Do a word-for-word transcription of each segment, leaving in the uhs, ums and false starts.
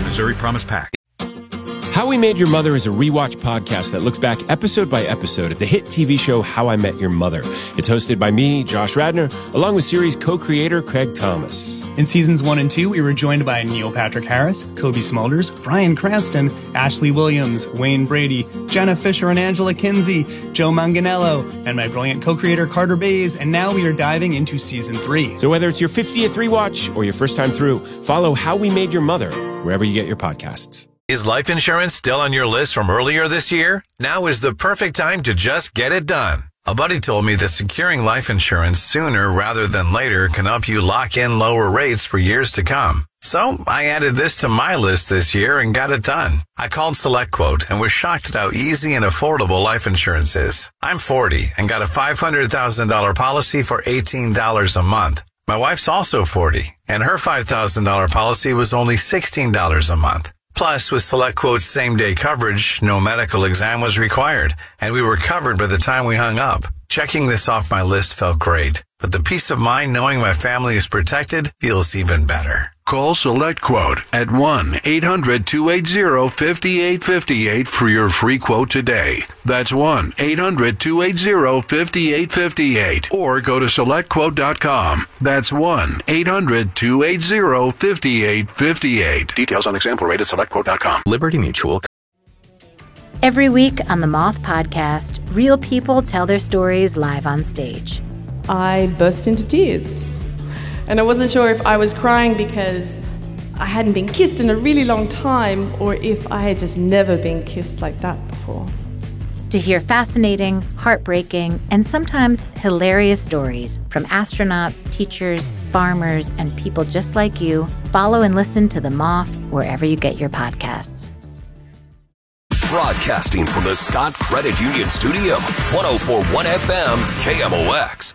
Missouri Promise Pack. How We Made Your Mother is a rewatch podcast that looks back episode by episode at the hit T V show How I Met Your Mother. It's hosted by me, Josh Radnor, along with series co-creator Craig Thomas. In seasons one and two, we were joined by Neil Patrick Harris, Kobe Smulders, Bryan Cranston, Ashley Williams, Wayne Brady, Jenna Fisher and Angela Kinsey, Joe Manganiello, and my brilliant co-creator Carter Bays, and now we are diving into season three. So whether it's your fiftieth rewatch or your first time through, follow How We Made Your Mother wherever you get your podcasts. Is life insurance still on your list from earlier this year? Now is the perfect time to just get it done. A buddy told me that securing life insurance sooner rather than later can help you lock in lower rates for years to come. So I added this to my list this year and got it done. I called SelectQuote and was shocked at how easy and affordable life insurance is. I'm forty and got a five hundred thousand dollars policy for eighteen dollars a month. My wife's also forty and her five thousand dollars policy was only sixteen dollars a month. Plus, with SelectQuote's same-day coverage, no medical exam was required, and we were covered by the time we hung up. Checking this off my list felt great, but the peace of mind knowing my family is protected feels even better. Call SelectQuote at one eight hundred two eight zero five eight five eight for your free quote today. That's one eight hundred two eight zero five eight five eight. Or go to select quote dot com. That's one eight hundred two eight zero five eight five eight. Details on example rate at select quote dot com. Liberty Mutual. Every week on the Moth Podcast, real people tell their stories live on stage. I burst into tears. And I wasn't sure if I was crying because I hadn't been kissed in a really long time or if I had just never been kissed like that before. To hear fascinating, heartbreaking, and sometimes hilarious stories from astronauts, teachers, farmers, and people just like you, follow and listen to The Moth wherever you get your podcasts. Broadcasting from the Scott Credit Union Studio, one oh four point one F M, K M O X.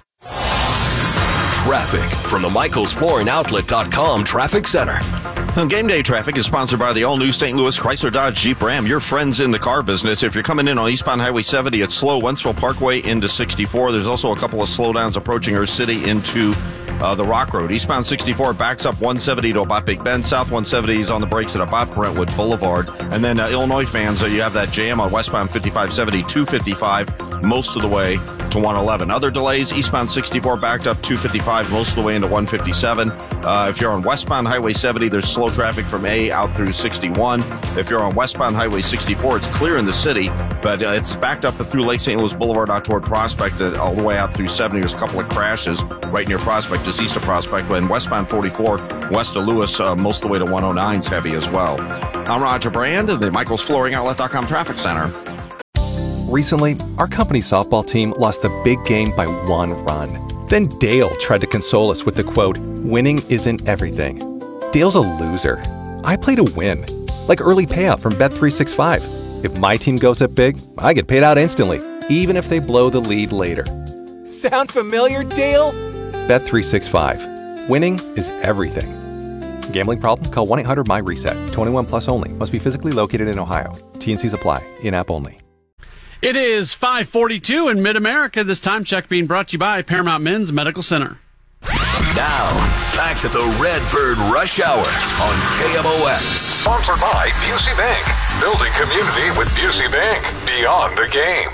Traffic from the Michaels Flooring Outlet dot com Traffic Center. Game Day Traffic is sponsored by the all-new Saint Louis Chrysler Dodge Jeep Ram, your friends in the car business. If you're coming in on eastbound Highway seventy, it's slow Wentzville Parkway into sixty-four. There's also a couple of slowdowns approaching our city into uh, the Rock Road. Eastbound sixty-four backs up one seventy to about Big Bend. South one seventy is on the brakes at about Brentwood Boulevard. And then uh, Illinois fans, uh, you have that jam on westbound fifty-five seventy, two fifty-five, most of the way to one eleven. Other delays, eastbound sixty-four backed up two fifty-five, most of the way into one fifty-seven. Uh, if you're on westbound Highway seventy, there's slow traffic from A out through sixty-one. If you're on westbound Highway sixty-four, it's clear in the city, but uh, it's backed up through Lake Saint Louis Boulevard out toward Prospect, uh, all the way out through seventy. There's a couple of crashes right near Prospect, just east of Prospect. But in westbound forty-four, west of Lewis, uh, most of the way to one oh nine is heavy as well. I'm Roger Brand in the Michaels Flooring Outlet dot com Traffic Center. Recently, our company softball team lost the big game by one run. Then Dale tried to console us with the quote, "Winning isn't everything." Dale's a loser. I play to win. Like early payout from Bet three sixty-five. If my team goes up big, I get paid out instantly, even if they blow the lead later. Sound familiar, Dale? Bet three sixty-five. Winning is everything. Gambling problem? Call one eight hundred my reset. twenty-one plus only. Must be physically located in Ohio. T and C's apply. In-app only. It is five forty-two in Mid-America. This time check being brought to you by Paramount Men's Medical Center. Now, back to the Redbird Rush Hour on K M O X. Sponsored by Busey Bank. Building community with Busey Bank. Beyond a game.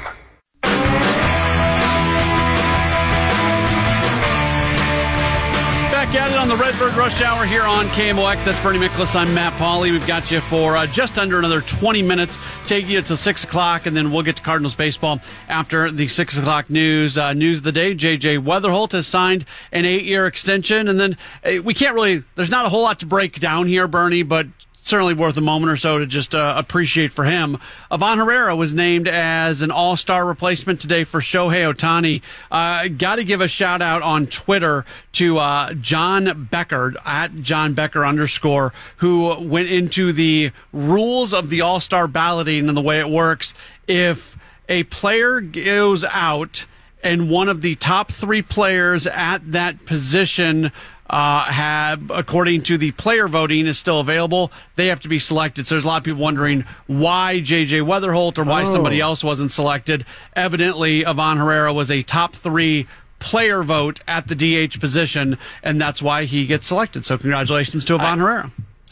Back at it on the Redbird Rush Hour here on K M O X. That's Bernie Miklasz. I'm Matt Pauley. We've got you for uh, just under another twenty minutes, taking you to six o'clock, and then we'll get to Cardinals baseball after the six o'clock news. Uh, news of the day, J J Weatherholt has signed an eight-year extension, and then uh, we can't really, there's not a whole lot to break down here, Bernie, but certainly worth a moment or so to just uh, appreciate for him. Ivan Herrera was named as an all-star replacement today for Shohei Ohtani. Uh, got to give a shout-out on Twitter to uh, John Becker, at John Becker underscore, who went into the rules of the all-star balloting and the way it works. If a player goes out and one of the top three players at that position Uh, have, according to the player voting, is still available, they have to be selected. So there's a lot of people wondering why J J Weatherholt or why oh. somebody else wasn't selected. Evidently, Ivan Herrera was a top three player vote at the D H position, and that's why he gets selected. So congratulations to Ivan I, Herrera.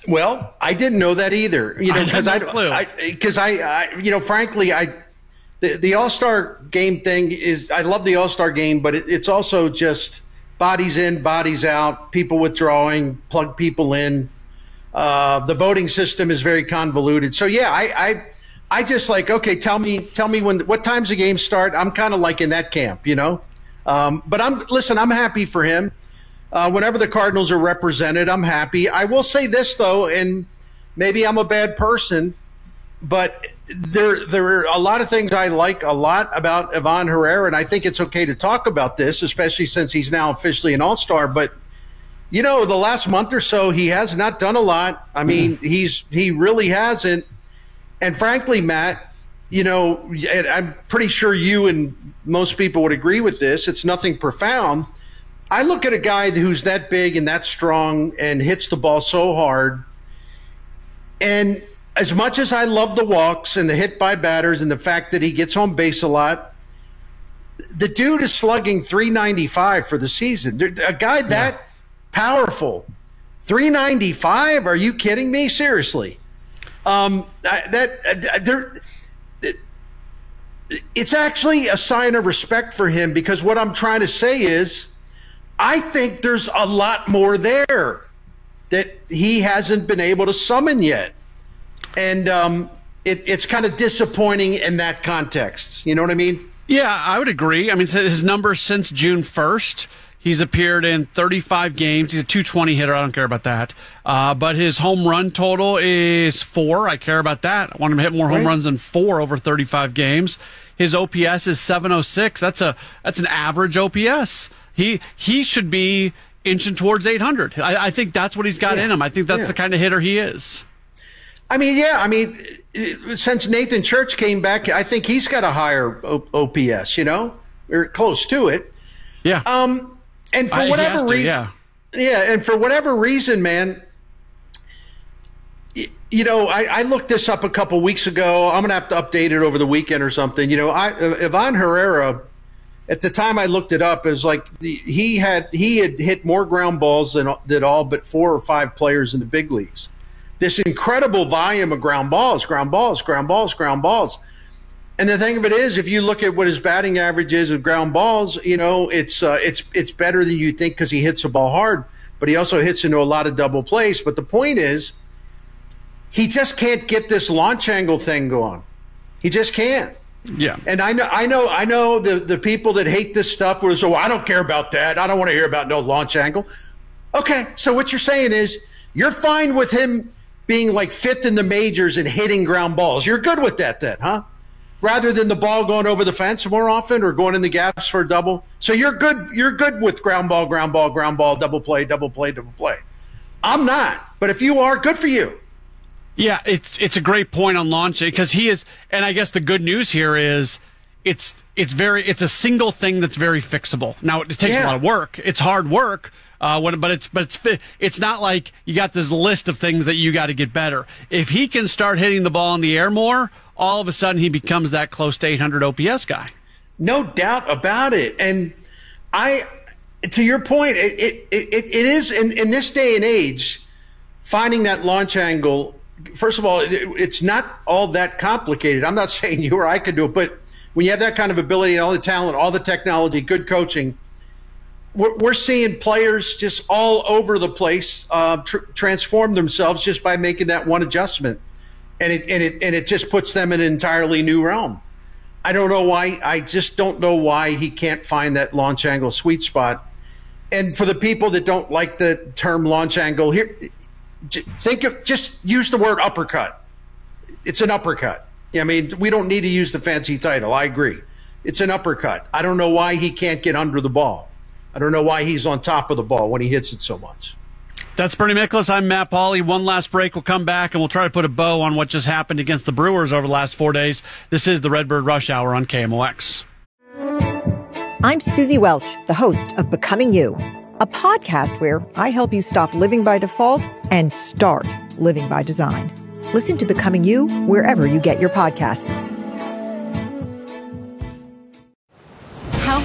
Well, I didn't know that either. You know, because I, I, because I, I, you know, frankly, I, the, the All-Star game thing is, I love the All-Star game, but it, it's also just bodies in, bodies out, people withdrawing, plug people in. Uh, the voting system is very convoluted. So yeah, I, I, I just like, okay, tell me, tell me when, what times the games start. I'm kind of like in that camp, you know. Um, but I'm listen, I'm happy for him. Uh, whenever the Cardinals are represented, I'm happy. I will say this, though, and maybe I'm a bad person, but there there are a lot of things I like a lot about Ivan Herrera, and I think it's okay to talk about this, especially since he's now officially an All-Star. But, you know, the last month or so, he has not done a lot. I mean, mm. he's he really hasn't. And frankly, Matt, you know, and I'm pretty sure you and most people would agree with this. It's nothing profound. I look at a guy who's that big and that strong and hits the ball so hard. And as much as I love the walks and the hit by batters and the fact that he gets on base a lot, the dude is slugging three ninety-five for the season. A guy that yeah. powerful, three ninety-five? Are you kidding me? Seriously. Um, that there. It's actually a sign of respect for him, because what I'm trying to say is, I think there's a lot more there that he hasn't been able to summon yet. And um, it, it's kind of disappointing in that context. You know what I mean? Yeah, I would agree. I mean, his numbers since June first, he's appeared in thirty-five games. He's a two twenty hitter. I don't care about that. Uh, but his home run total is four. I care about that. I want him to hit more right. home runs than four over thirty-five games. His O P S is seven oh six. That's a that's an average O P S. He he should be inching towards eight hundred. I, I think that's what he's got yeah. in him. I think that's yeah. the kind of hitter he is. I mean, yeah. I mean, since Nathan Church came back, I think he's got a higher o- O P S. You know, or close to it. Yeah. Um, and for I, whatever to, reason, yeah. yeah, and for whatever reason, man. You know, I, I looked this up a couple weeks ago. I'm going to have to update it over the weekend or something. You know, I, Ivan Herrera, at the time I looked it up, is like the, he had he had hit more ground balls than, than all but four or five players in the big leagues. This incredible volume of ground balls, ground balls, ground balls, ground balls. And the thing of it is, if you look at what his batting average is of ground balls, you know, it's uh, it's it's better than you think, because he hits the ball hard, but he also hits into a lot of double plays. But the point is, he just can't get this launch angle thing going. He just can't. Yeah. And I know, I know, I know the, the people that hate this stuff will say, well, I don't care about that. I don't want to hear about no launch angle. Okay. So what you're saying is you're fine with him being like fifth in the majors and hitting ground balls. You're good with that then, huh? Rather than the ball going over the fence more often or going in the gaps for a double. So you're good. You're good with ground ball, ground ball, ground ball, double play, double play, double play. I'm not. But if you are, good for you. Yeah, it's it's a great point on launching, because he is, and I guess the good news here is it's it's very it's a single thing that's very fixable. Now it takes yeah. a lot of work. It's hard work, uh, when, but it's but it's it's not like you got this list of things that you got to get better. If he can start hitting the ball in the air more, all of a sudden he becomes that close to eight hundred O P S guy. No doubt about it. And I, to your point, it it it, it is in, in this day and age, finding that launch angle. First of all, it's not all that complicated. I'm not saying you or I could do it, but when you have that kind of ability and all the talent, all the technology, good coaching, we're, we're seeing players just all over the place uh, tr- transform themselves just by making that one adjustment, and it and it and it just puts them in an entirely new realm. I don't know why. I just don't know why he can't find that launch angle sweet spot. And for the people that don't like the term launch angle, here. Think of, just use the word uppercut. It's an uppercut. I mean, we don't need to use the fancy title. I agree. It's an uppercut. I don't know why he can't get under the ball. I don't know why he's on top of the ball when he hits it so much. That's Bernie Miklasz. I'm Matt Pauley. One last break. We'll come back and we'll try to put a bow on what just happened against the Brewers over the last four days. This is the Redbird Rush Hour on K M O X. I'm Susie Welch, the host of Becoming You, a podcast where I help you stop living by default and start living by design. Listen to Becoming You wherever you get your podcasts. How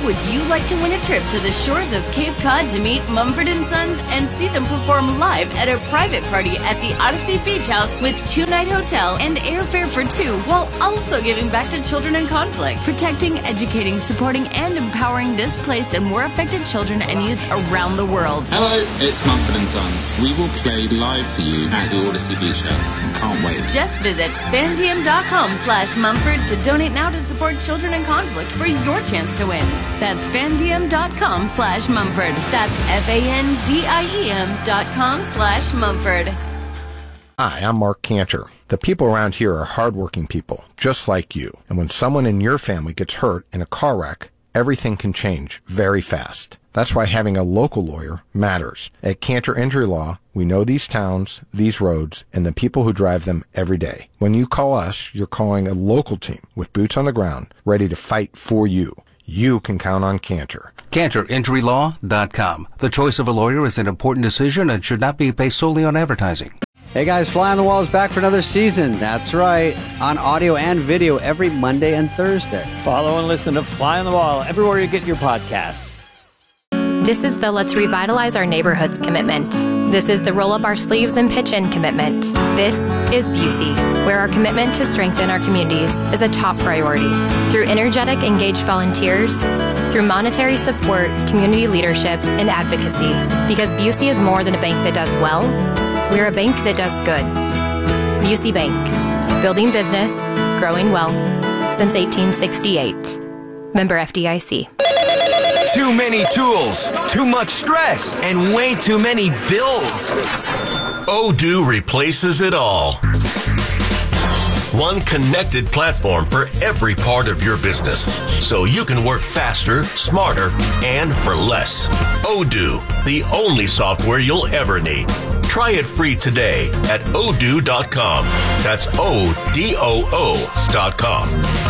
would you like to win a trip to the shores of Cape Cod to meet Mumford and Sons and see them perform live at a private party at the Odyssey Beach House with two-night hotel and airfare for two, while also giving back to children in conflict, protecting, educating, supporting, and empowering displaced and war affected children and youth around the world. Hello, it's Mumford and Sons. We will play live for you at the Odyssey Beach House. Can't wait. Just visit fandiem.com slash Mumford to donate now to support children in conflict for your chance to win. That's fandiem.com slash Mumford. That's F-A-N-D-I-E-M dot com slash Mumford. Hi, I'm Mark Cantor. The people around here are hardworking people, just like you. And when someone in your family gets hurt in a car wreck, everything can change very fast. That's why having a local lawyer matters. At Cantor Injury Law, we know these towns, these roads, and the people who drive them every day. When you call us, you're calling a local team with boots on the ground, ready to fight for you. You can count on Cantor. Cantor Injury Law dot com. The choice of a lawyer is an important decision and should not be based solely on advertising. Hey guys, Fly on the Wall is back for another season. That's right. On audio and video every Monday and Thursday. Follow and listen to Fly on the Wall everywhere you get your podcasts. This is the Let's Revitalize Our Neighborhoods commitment. This is the Roll Up Our Sleeves and Pitch In commitment. This is Busey, where our commitment to strengthen our communities is a top priority. Through energetic, engaged volunteers, through monetary support, community leadership, and advocacy. Because Busey is more than a bank that does well, we're a bank that does good. Busey Bank, building business, growing wealth, since eighteen sixty-eight. Member F D I C. Too many tools, too much stress, and way too many bills. Odoo replaces it all. One connected platform for every part of your business, so you can work faster, smarter, and for less. Odoo, the only software you'll ever need. Try it free today at odoo dot com. That's O D O O dot com.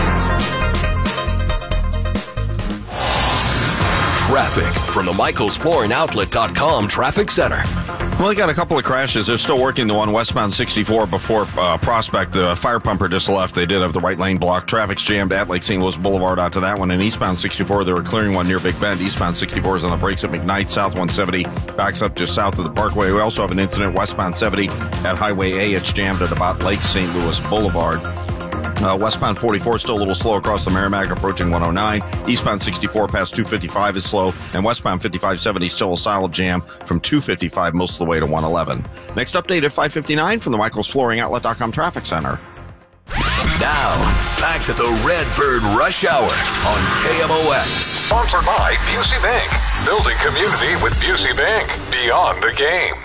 Traffic from the Michaels Flooring Outlet dot com Traffic Center. Well, they got a couple of crashes. They're still working the one westbound sixty-four before uh, Prospect. The fire pumper just left. They did have the right lane blocked. Traffic's jammed at Lake Saint Louis Boulevard out to that one. And eastbound sixty-four, they were clearing one near Big Bend. Eastbound sixty-four is on the brakes at McKnight. South one seventy backs up just south of the Parkway. We also have an incident westbound seventy at Highway A. It's jammed at about Lake Saint Louis Boulevard. Uh, westbound forty-four is still a little slow across the Merrimack, approaching one oh nine. Eastbound sixty-four past two fifty-five is slow, and westbound fifty-five seventy still a solid jam from two fifty-five most of the way to one eleven. Next update at five fifty-nine from the Michaels Flooring Outlet dot com Traffic Center. Now, back to the Redbird Rush Hour on K M O X. Sponsored by Busey Bank. Building community with Busey Bank. Beyond the game.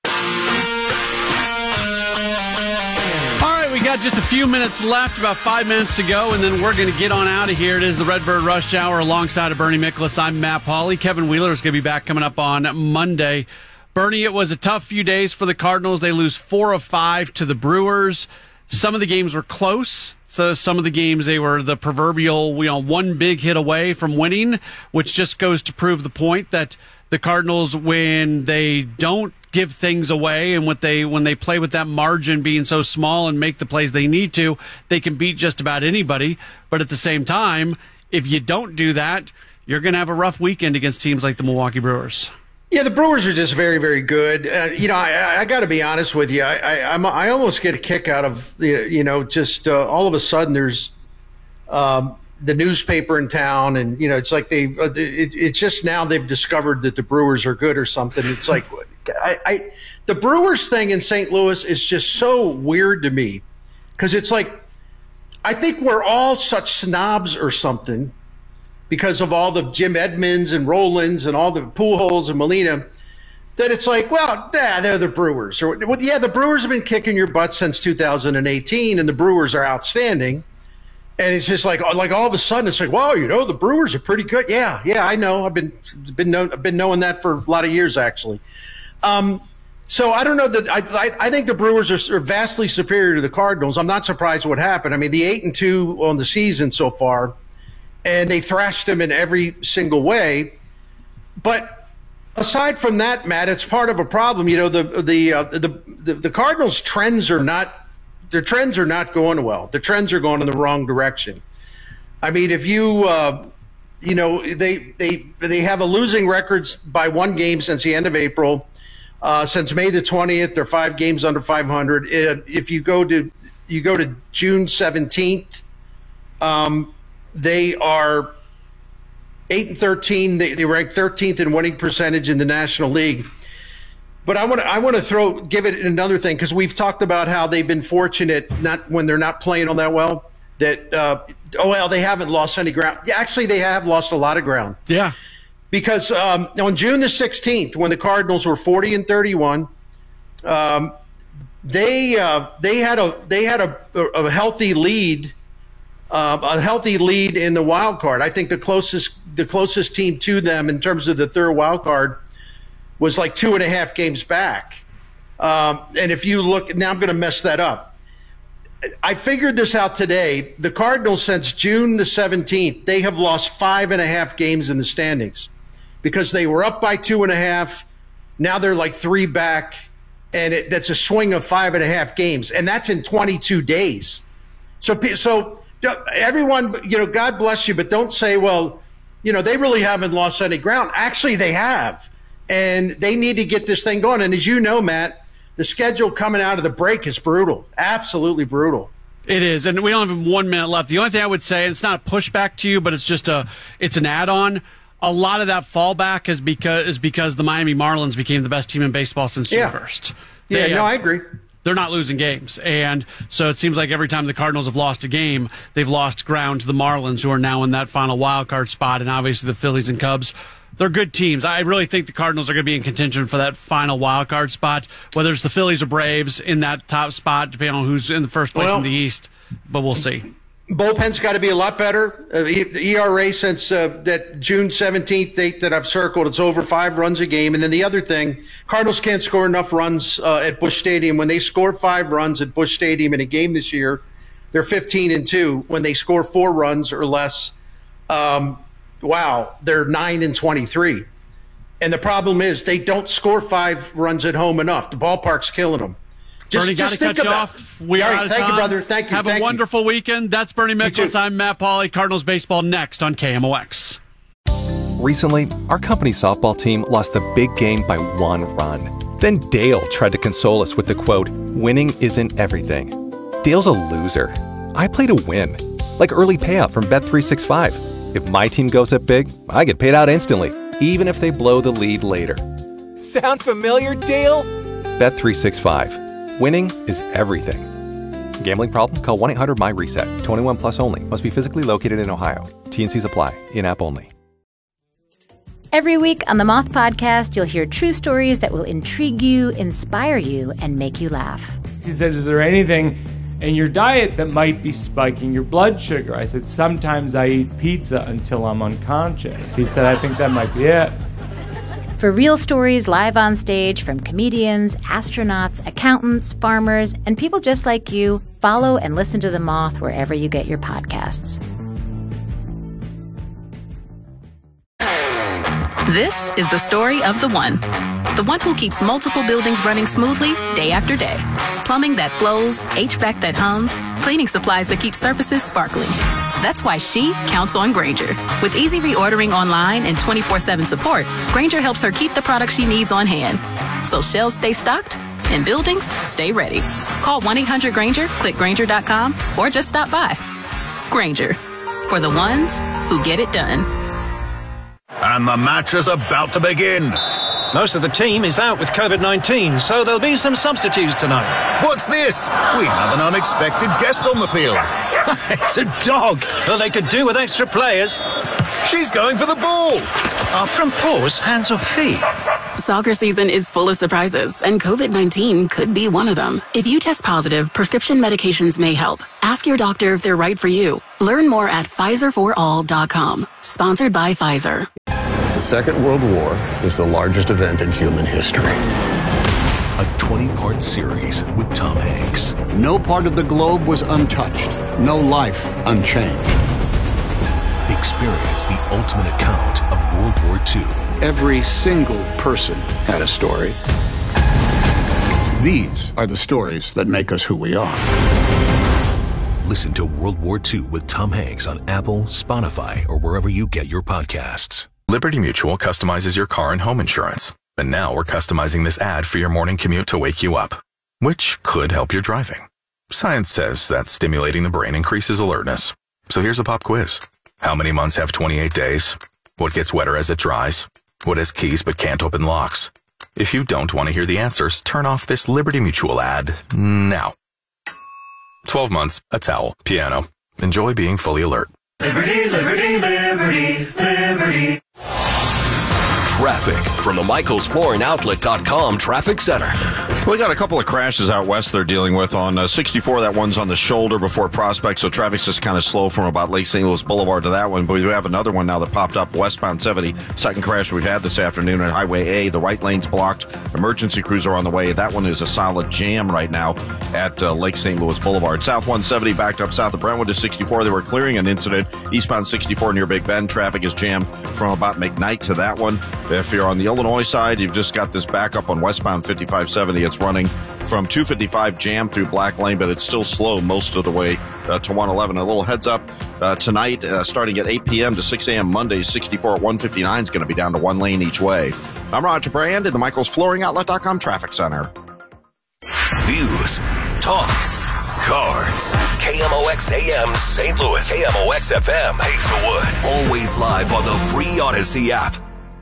We got just a few minutes left, about five minutes to go, and then we're going to get on out of here. It is the Redbird Rush Hour alongside of Bernie Miklasz. I'm Matt Pauley. Kevin Wheeler is going to be back coming up on Monday. Bernie, it was a tough few days for the Cardinals. They lose four of five to the Brewers. Some of the games were close. So some of the games, they were the proverbial, you know, one big hit away from winning, which just goes to prove the point that the Cardinals, when they don't give things away and what they when they play with that margin being so small and make the plays they need to, they can beat just about anybody. But at the same time, if you don't do that, you're going to have a rough weekend against teams like the Milwaukee Brewers. Yeah, the Brewers are just very, very good. Uh, you know, I, I got to be honest with you. I, I, I'm, I almost get a kick out of, you know, just uh, all of a sudden there's um, the newspaper in town, and you know, it's like they, uh, it, it's just now they've discovered that the Brewers are good or something. It's like, I, I the Brewers thing in Saint Louis is just so weird to me, because it's like, I think we're all such snobs or something, because of all the Jim Edmonds and Rollins and all the Pujols and Molina, that it's like, well, yeah, they're the Brewers. Or, well, yeah, the Brewers have been kicking your butt since two thousand eighteen, and the Brewers are outstanding. And it's just like, like all of a sudden, it's like, wow, you know, the Brewers are pretty good. Yeah, yeah, I know. I've been been known, I've been knowing that for a lot of years, actually. Um, so I don't know that I, I I think the Brewers are, are vastly superior to the Cardinals. I'm not surprised what happened. I mean, the eight and two on the season so far, and they thrashed them in every single way. But aside from that, Matt, it's part of a problem. You know, the the uh, the, the the Cardinals' trends are not their trends are not going well. The trends are going in the wrong direction. I mean, if you uh, you know, they they they have a losing record by one game since the end of April. Uh, since May the twentieth, they're five games under five hundred. If you go to you go to June seventeenth, um, they are eight and thirteen. They, they rank thirteenth in winning percentage in the National League. But I want to I want to throw give it another thing, because we've talked about how they've been fortunate not when they're not playing all that well. That uh, oh well, they haven't lost any ground. Yeah, actually, they have lost a lot of ground. Yeah, because um, on June the sixteenth, when the Cardinals were forty and thirty-one, um, they uh, they had a they had a, a healthy lead, uh, a healthy lead in the wild card. I think the closest the closest team to them in terms of the third wild card was like two and a half games back. Um, and if you look, now I'm going to mess that up. I figured this out today. The Cardinals, since June the seventeenth, they have lost five and a half games in the standings because they were up by two and a half. Now they're like three back, and it, that's a swing of five and a half games, and that's in twenty-two days. So, so everyone, you know, God bless you, but don't say, well, you know, they really haven't lost any ground. Actually, they have. And they need to get this thing going. And as you know, Matt, the schedule coming out of the break is brutal. Absolutely brutal. It is. And we don't have one minute left. The only thing I would say, and it's not a pushback to you, but it's just a, it's an add-on. A lot of that fallback is because, is because the Miami Marlins became the best team in baseball since June first. Yeah, They, no, uh, I agree. They're not losing games. And so it seems like every time the Cardinals have lost a game, they've lost ground to the Marlins, who are now in that final wild card spot. And obviously the Phillies and Cubs, they're good teams. I really think the Cardinals are going to be in contention for that final wild card spot, whether it's the Phillies or Braves in that top spot, depending on who's in the first place Well, in the East. But we'll see. Bullpen's got to be a lot better. Uh, the E R A since uh, that June seventeenth date that I've circled, it's over five runs a game. And then the other thing, Cardinals can't score enough runs uh, at Busch Stadium. When they score five runs at Busch Stadium in a game this year, they're fifteen and two. When they score four runs or less, um, wow, they're nine and twenty-three. And the problem is they don't score five runs at home enough. The ballpark's killing them. Just, Bernie, got just to think cut you about off. We All are right, out of thank time. you, brother. Thank you. Have thank a wonderful you. weekend. That's Bernie Miklasz. I'm Matt Pauley. Cardinals baseball next on K M O X. Recently, our company softball team lost a big game by one run. Then Dale tried to console us with the quote, "Winning isn't everything." Dale's a loser. I play to win, like early payout from Bet three sixty-five. If my team goes up big, I get paid out instantly, even if they blow the lead later. Sound familiar, Dale? Bet three sixty-five. Winning is everything. Gambling problem? Call one eight hundred M Y reset. twenty-one plus only. Must be physically located in Ohio. T and C's apply. In-app only. Every week on the Moth Podcast, you'll hear true stories that will intrigue you, inspire you, and make you laugh. He said, is there anything in your diet that might be spiking your blood sugar? I said, sometimes I eat pizza until I'm unconscious. He said, I think that might be it. For real stories live on stage from comedians, astronauts, accountants, farmers, and people just like you, follow and listen to The Moth wherever you get your podcasts. This is the story of the one. The one who keeps multiple buildings running smoothly day after day. Plumbing that flows, H V A C that hums, cleaning supplies that keep surfaces sparkling. That's why she counts on Grainger. With easy reordering online and twenty-four seven support, Grainger helps her keep the products she needs on hand. So shelves stay stocked and buildings stay ready. Call one eight hundred Grainger, click Grainger dot com, or just stop by. Grainger, for the ones who get it done. And the match is about to begin. Most of the team is out with COVID nineteen, so there'll be some substitutes tonight. What's this? We have an unexpected guest on the field. It's a dog. Well, they could do with extra players. She's going for the ball. Are front paws hands or feet? Soccer season is full of surprises, and COVID nineteen could be one of them. If you test positive, prescription medications may help. Ask your doctor if they're right for you. Learn more at Pfizer for all dot com. Sponsored by Pfizer. The Second World War is the largest event in human history. A twenty-part series with Tom Hanks. No part of the globe was untouched. No life unchanged. Experience the ultimate account of World War Two. Every single person had a story. These are the stories that make us who we are. Listen to World War Two with Tom Hanks on Apple, Spotify, or wherever you get your podcasts. Liberty Mutual customizes your car and home insurance. And now we're customizing this ad for your morning commute to wake you up, which could help your driving. Science says that stimulating the brain increases alertness. So here's a pop quiz. How many months have twenty-eight days? What gets wetter as it dries? What has keys but can't open locks? If you don't want to hear the answers, turn off this Liberty Mutual ad now. twelve months, a towel, piano. Enjoy being fully alert. Liberty, liberty, liberty, liberty. Traffic from the Michaels Flooring Outlet dot com Traffic Center. We got a couple of crashes out west they're dealing with on uh, sixty-four. That one's on the shoulder before Prospect, so traffic's just kind of slow from about Lake Saint Louis Boulevard to that one. But we do have another one now that popped up westbound seventy. Second crash we've had this afternoon on Highway A. The right lane's blocked. Emergency crews are on the way. That one is a solid jam right now at uh, Lake Saint Louis Boulevard. South one seventy backed up south of Brentwood to sixty-four. They were clearing an incident. Eastbound sixty-four near Big Bend. Traffic is jammed from about McKnight to that one. If you're on the Illinois side, you've just got this backup on westbound fifty-five seventy. It's running from two fifty-five jammed through Black Lane, but it's still slow most of the way uh, to one eleven. A little heads up, uh, tonight, uh, starting at eight p.m. to six a.m. Monday, sixty-four at one fifty-nine is going to be down to one lane each way. I'm Roger Brand in the Michaels Flooring Outlet dot com Traffic Center. News, talk, cards. K M O X A M Saint Louis. K M O X F M Hazelwood. Always live on the free Odyssey app.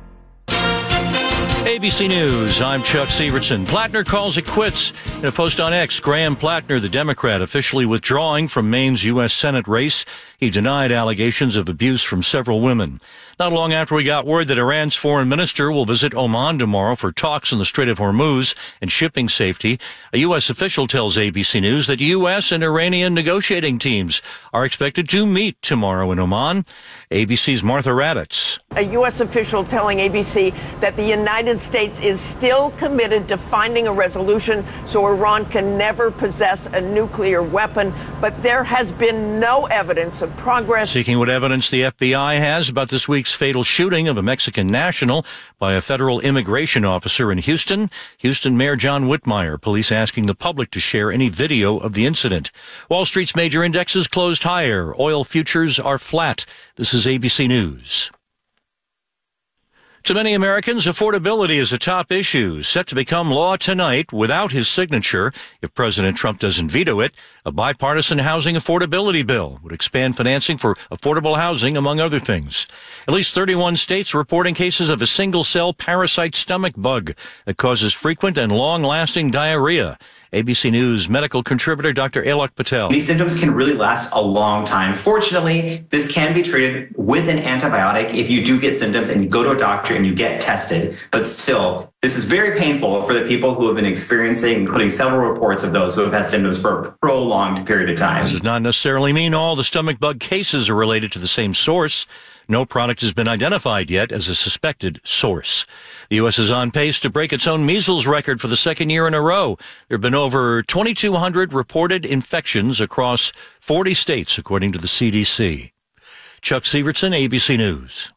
A B C News, I'm Chuck Severson. Plattner calls it quits. In a post on X, Graham Plattner, the Democrat, officially withdrawing from Maine's U S Senate race. He denied allegations of abuse from several women. Not long after we got word that Iran's foreign minister will visit Oman tomorrow for talks in the Strait of Hormuz and shipping safety, a U S official tells A B C News that U S and Iranian negotiating teams are expected to meet tomorrow in Oman. A B C's Martha Raddatz. A U S official telling A B C that the United States is still committed to finding a resolution so Iran can never possess a nuclear weapon, but there has been no evidence of progress. Seeking what evidence the F B I has about this week's fatal shooting of a Mexican national by a federal immigration officer in Houston. Houston Mayor John Whitmire, police asking the public to share any video of the incident. Wall Street's major indexes closed higher. Oil futures are flat. This is A B C News. To many Americans, affordability is a top issue, set to become law tonight without his signature. If President Trump doesn't veto it, a bipartisan housing affordability bill would expand financing for affordable housing, among other things. At least thirty-one states reporting cases of a single-cell parasite stomach bug that causes frequent and long-lasting diarrhea. A B C News medical contributor Doctor Alok Patel. These symptoms can really last a long time. Fortunately, this can be treated with an antibiotic if you do get symptoms and you go to a doctor and you get tested. But still, this is very painful for the people who have been experiencing, including several reports of those who have had symptoms for a prolonged period of time. This does not necessarily mean all the stomach bug cases are related to the same source. No product has been identified yet as a suspected source. The U S is on pace to break its own measles record for the second year in a row. There have been over twenty-two hundred reported infections across forty states, according to the C D C. Chuck Severson, A B C News.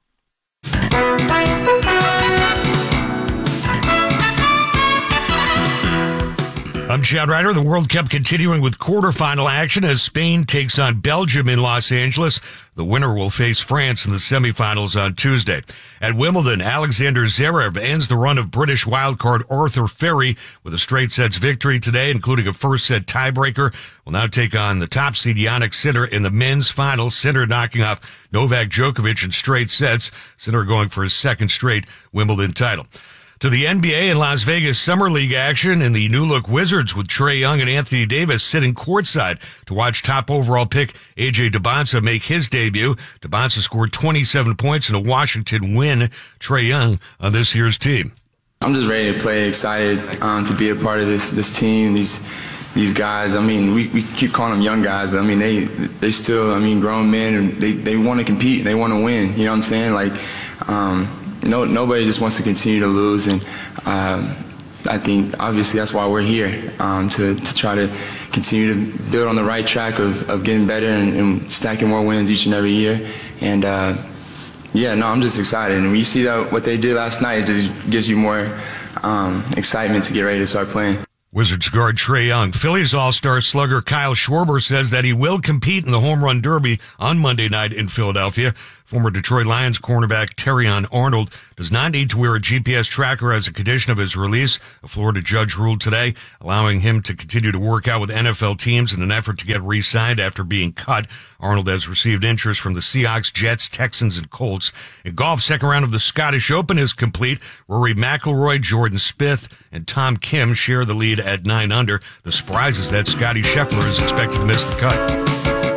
I'm Chad Ryder. The World Cup continuing with quarterfinal action as Spain takes on Belgium in Los Angeles. The winner will face France in the semifinals on Tuesday. At Wimbledon, Alexander Zverev ends the run of British wildcard Arthur Ferry with a straight sets victory today, including a first set tiebreaker. Will now take on the top seed Jannik Sinner in the men's final. Sinner knocking off Novak Djokovic in straight sets. Sinner going for his second straight Wimbledon title. To the N B A and Las Vegas Summer League action in the new-look Wizards with Trae Young and Anthony Davis sitting courtside to watch top overall pick A J DeBonsa make his debut. DeBonsa scored twenty-seven points in a Washington win. Trae Young on this year's team. I'm just ready to play, excited um, to be a part of this this team, these these guys. I mean, we, we keep calling them young guys, but I mean, they they still, I mean, grown men, and they, they want to compete, and they want to win. You know what I'm saying? Like, um, No, nobody just wants to continue to lose, and um, I think obviously that's why we're here, um, to, to try to continue to build on the right track of, of getting better and, and stacking more wins each and every year. And uh, yeah, no, I'm just excited. And when you see that what they did last night, it just gives you more um, excitement to get ready to start playing. Wizards guard Trae Young. Phillies all-star slugger Kyle Schwarber says that he will compete in the home run derby on Monday night in Philadelphia. Former Detroit Lions cornerback Terrion Arnold does not need to wear a G P S tracker as a condition of his release. A Florida judge ruled today, allowing him to continue to work out with N F L teams in an effort to get re-signed after being cut. Arnold has received interest from the Seahawks, Jets, Texans, and Colts. In golf, second round of the Scottish Open is complete. Rory McIlroy, Jordan Spieth, and Tom Kim share the lead at nine under. The surprise is that Scotty Scheffler is expected to miss the cut.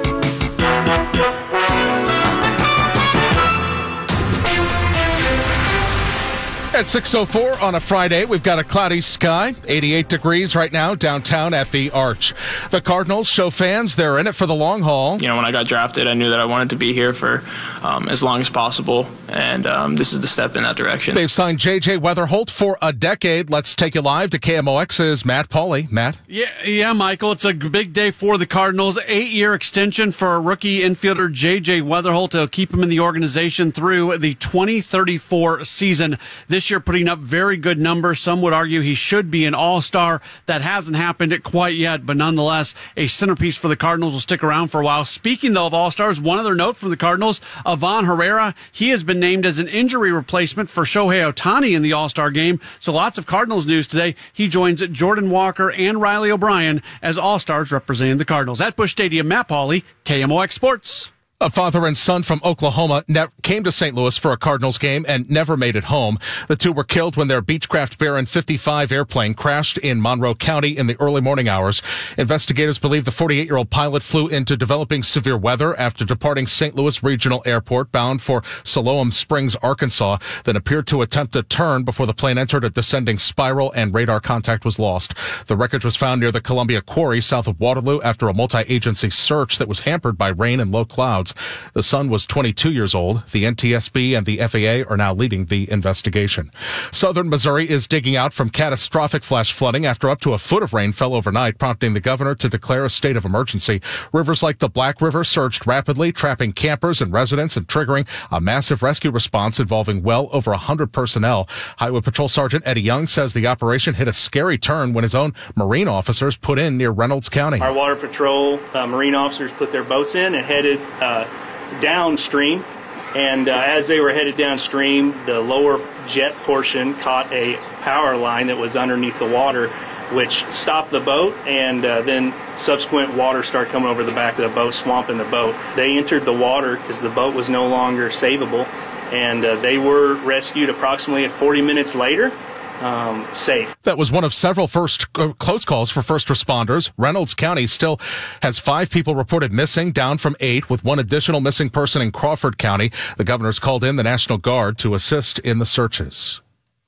At six oh four on a Friday, we've got a cloudy sky, eighty-eight degrees right now downtown at the Arch. The Cardinals show fans they're in it for the long haul. You know, when I got drafted, I knew that I wanted to be here for um, as long as possible, and um, this is the step in that direction. They've signed J J Weatherholt for a decade. Let's take you live to K M O X's Matt Pauley. Matt? Yeah, yeah, Michael, it's a big day for the Cardinals. Eight-year extension for a rookie infielder J J Weatherholt to keep him in the organization through the twenty thirty-four season. This year putting up very good numbers. Some would argue he should be an all-star. That hasn't happened quite yet, but nonetheless, a centerpiece for the Cardinals will stick around for a while. Speaking, though, of all-stars, one other note from the Cardinals, Ivan Herrera, he has been named as an injury replacement for Shohei Ohtani in the all-star game. So lots of Cardinals news today. He joins Jordan Walker and Riley O'Brien as all-stars representing the Cardinals. At Busch Stadium, Matt Pauley, K M O X Sports. A father and son from Oklahoma ne- came to Saint Louis for a Cardinals game and never made it home. The two were killed when their Beechcraft Baron fifty-five airplane crashed in Monroe County in the early morning hours. Investigators believe the forty-eight-year-old pilot flew into developing severe weather after departing Saint Louis Regional Airport bound for Siloam Springs, Arkansas, then appeared to attempt a turn before the plane entered a descending spiral and radar contact was lost. The wreckage was found near the Columbia Quarry south of Waterloo after a multi-agency search that was hampered by rain and low clouds. The son was twenty-two years old. The N T S B and the F A A are now leading the investigation. Southern Missouri is digging out from catastrophic flash flooding after up to a foot of rain fell overnight, prompting the governor to declare a state of emergency. Rivers like the Black River surged rapidly, trapping campers and residents and triggering a massive rescue response involving well over one hundred personnel. Highway Patrol Sergeant Eddie Young says the operation hit a scary turn when his own Marine officers put in near Reynolds County. Our Water Patrol uh, Marine officers put their boats in and headed uh, downstream, and uh, as they were headed downstream, the lower jet portion caught a power line that was underneath the water, which stopped the boat, and uh, then subsequent water started coming over the back of the boat, swamping the boat. They entered the water because the boat was no longer savable, and uh, they were rescued approximately at forty minutes later. Um, safe. That was one of several first uh, close calls for first responders. Reynolds County still has five people reported missing, down from eight, with one additional missing person in Crawford County. The governor's called in the National Guard to assist in the searches.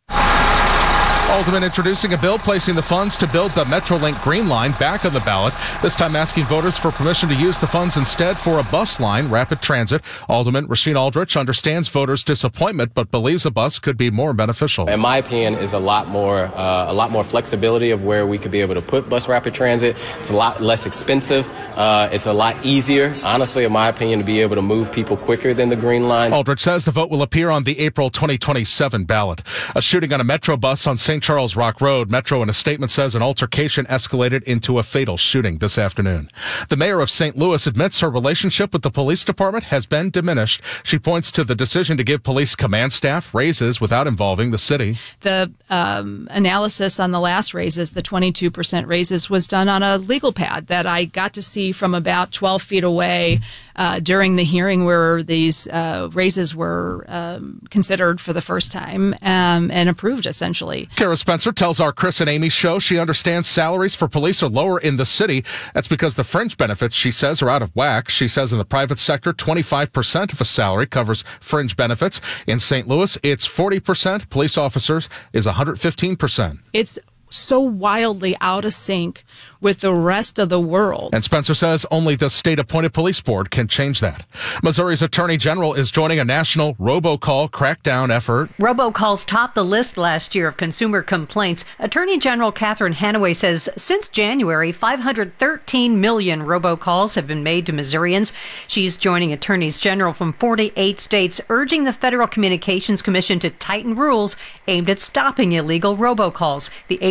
Alderman introducing a bill placing the funds to build the Metrolink Green Line back on the ballot, this time asking voters for permission to use the funds instead for a bus line, rapid transit. Alderman Rasheen Aldrich understands voters' disappointment, but believes a bus could be more beneficial. In my opinion, is a lot more uh, a lot more flexibility of where we could be able to put bus rapid transit. It's a lot less expensive. Uh, it's a lot easier, honestly, in my opinion, to be able to move people quicker than the Green Line. Aldrich says the vote will appear on the April twenty twenty-seven ballot. A shooting on a Metro bus on Saint Charles Rock Road. Metro in a statement says an altercation escalated into a fatal shooting this afternoon. The mayor of Saint Louis admits her relationship with the police department has been diminished. She points to the decision to give police command staff raises without involving the city. The um, analysis on the last raises, the twenty-two percent raises, was done on a legal pad that I got to see from about twelve feet away uh, during the hearing where these uh, raises were um, considered for the first time um, and approved, essentially. Kara Spencer tells our Chris and Amy show she understands salaries for police are lower in the city. That's because the fringe benefits, she says, are out of whack. She says in the private sector, twenty-five percent of a salary covers fringe benefits. In Saint Louis, it's forty percent. Police officers is one hundred fifteen percent. It's so wildly out of sync with the rest of the world. And Spencer says only the state-appointed police board can change that. Missouri's Attorney General is joining a national robocall crackdown effort. Robocalls topped the list last year of consumer complaints. Attorney General Catherine Hanaway says since January, five hundred thirteen million robocalls have been made to Missourians. She's joining attorneys general from forty-eight states, urging the Federal Communications Commission to tighten rules aimed at stopping illegal robocalls. The agency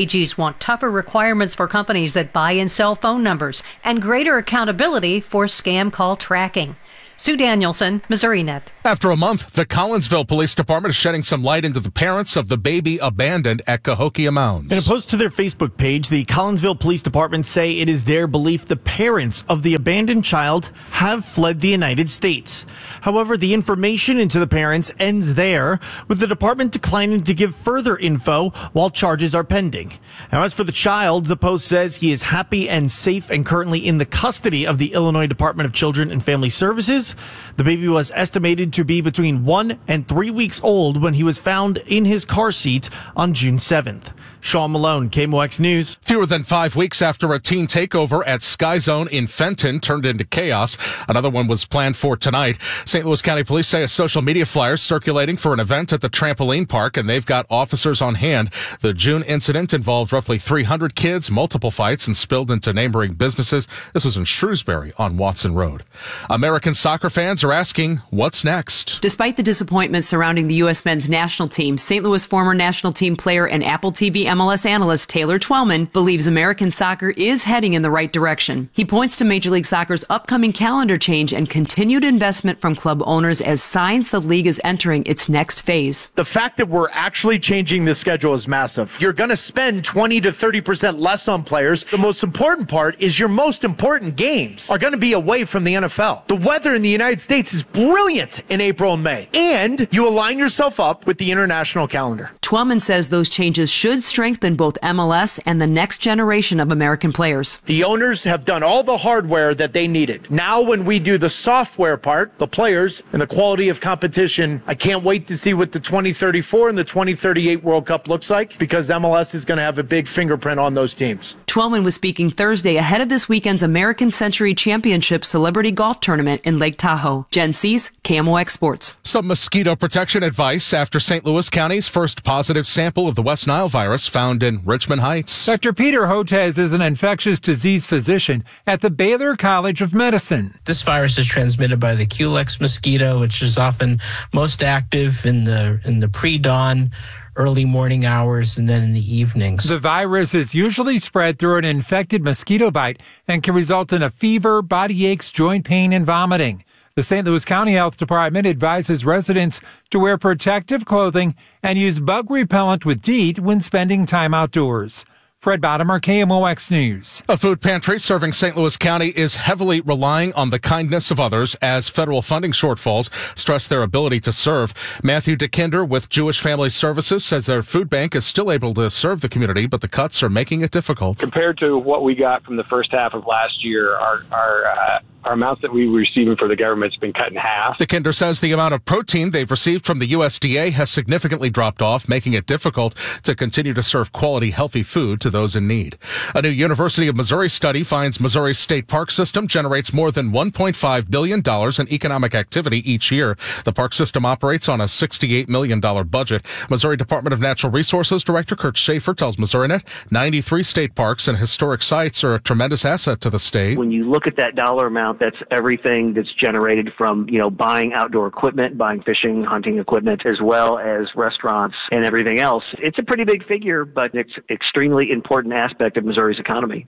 Gs want tougher requirements for companies that buy and sell phone numbers and greater accountability for scam call tracking. Sue Danielson, MissouriNet. After a month, the Collinsville Police Department is shedding some light into the parents of the baby abandoned at Cahokia Mounds. In a post to their Facebook page, the Collinsville Police Department say it is their belief the parents of the abandoned child have fled the United States. However, the information into the parents ends there, with the department declining to give further info while charges are pending. Now, as for the child, the post says he is happy and safe and currently in the custody of the Illinois Department of Children and Family Services. The baby was estimated to be between one and three weeks old when he was found in his car seat on June seventh. Sean Malone, K M O X News. Fewer than five weeks after a teen takeover at Sky Zone in Fenton turned into chaos, another one was planned for tonight. Saint Louis County Police say a social media flyer is circulating for an event at the trampoline park, and they've got officers on hand. The June incident involved roughly three hundred kids, multiple fights, and spilled into neighboring businesses. This was in Shrewsbury on Watson Road. American soccer fans are asking, what's next? Despite the disappointment surrounding the U S men's national team, Saint Louis former national team player and Apple T V M L S analyst Taylor Twellman believes American soccer is heading in the right direction. He points to Major League Soccer's upcoming calendar change and continued investment from club owners as signs the league is entering its next phase. The fact that we're actually changing the schedule is massive. You're going to spend twenty to thirty percent less on players. The most important part is your most important games are going to be away from the N F L. The weather in the United States is brilliant in April and May, and you align yourself up with the international calendar. Twellman says those changes should strengthen both M L S and the next generation of American players. The owners have done all the hardware that they needed. Now when we do the software part, the players and the quality of competition, I can't wait to see what the twenty thirty-four and the twenty thirty-eight World Cup looks like, because M L S is going to have a big fingerprint on those teams. Twellman was speaking Thursday ahead of this weekend's American Century Championship Celebrity Golf Tournament in Lake Tahoe. Jen Cease, K M O X Sports. Some mosquito protection advice after Saint Louis County's first positive sample of the West Nile virus found in Richmond Heights. Doctor Peter Hotez is an infectious disease physician at the Baylor College of Medicine. This virus is transmitted by the Culex mosquito, which is often most active in the in the pre-dawn, early morning hours, and then in the evenings. The virus is usually spread through an infected mosquito bite and can result in a fever, body aches, joint pain, and vomiting. The Saint Louis County Health Department advises residents to wear protective clothing and use bug repellent with DEET when spending time outdoors. Fred Bottomer, K M O X News. A food pantry serving Saint Louis County is heavily relying on the kindness of others as federal funding shortfalls stress their ability to serve. Matthew DeKinder with Jewish Family Services says their food bank is still able to serve the community, but the cuts are making it difficult. Compared to what we got from the first half of last year, our our uh, our amounts that we were receiving for the government's been cut in half. DeKinder says the amount of protein they've received from the U S D A has significantly dropped off, making it difficult to continue to serve quality, healthy food to those in need. A new University of Missouri study finds Missouri's state park system generates more than one point five billion dollars in economic activity each year. The park system operates on a sixty-eight million dollars budget. Missouri Department of Natural Resources Director Kurt Schaefer tells MissouriNet ninety-three state parks and historic sites are a tremendous asset to the state. When you look at that dollar amount, that's everything that's generated from, you know, buying outdoor equipment, buying fishing, hunting equipment, as well as restaurants and everything else. It's a pretty big figure, but it's extremely important aspect of Missouri's economy.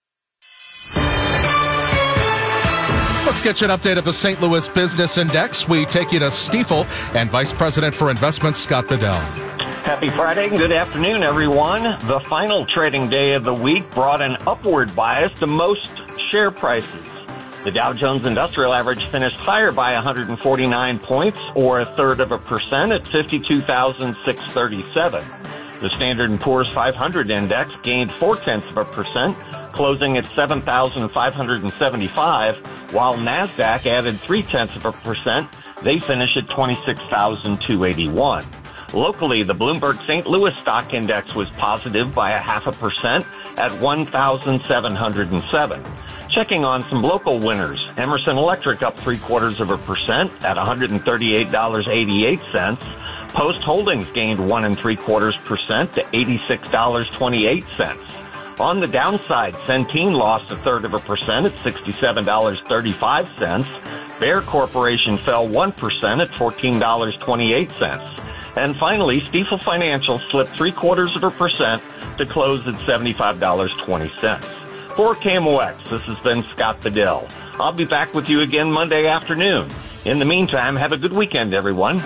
Let's get you an update of the Saint Louis Business Index. We take you to Stiefel and Vice President for Investments, Scott Bedell. Happy Friday and good afternoon, everyone. The final trading day of the week brought an upward bias to most share prices. The Dow Jones Industrial Average finished higher by one hundred forty-nine points, or a third of a percent, at fifty-two thousand six hundred thirty-seven. The Standard and Poor's five hundred Index gained four-tenths of a percent, closing at seven thousand five hundred seventy-five, while NASDAQ added three-tenths of a percent. They finished at twenty-six thousand two hundred eighty-one. Locally, the Bloomberg Saint Louis Stock Index was positive by a half a percent at one thousand seven hundred seven. Checking on some local winners, Emerson Electric up three quarters of a percent at one hundred thirty-eight dollars and eighty-eight cents. Post Holdings gained one and three quarters percent to eighty-six dollars and twenty-eight cents. On the downside, Centene lost a third of a percent at sixty-seven dollars and thirty-five cents. Bayer Corporation fell one percent at fourteen dollars and twenty-eight cents. And finally, Stifel Financial slipped three quarters of a percent to close at seventy-five dollars and twenty cents. For K M O X, this has been Scott Bedell. I'll be back with you again Monday afternoon. In the meantime, have a good weekend, everyone.